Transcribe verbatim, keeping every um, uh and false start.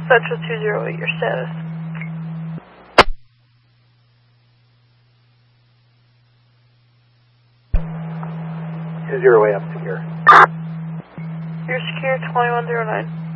Central two zero eight, your status. two zero eight, I'm secure. You're secure, twenty-one zero nine.